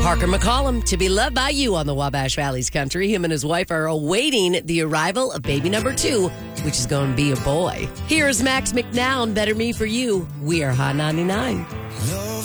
Parker McCollum, to be loved by you on the Wabash Valley's country. Him and his wife are awaiting the arrival of baby number 2, which is going to be a boy. Here's Max McNown, Better Me For You. We are Hot 99.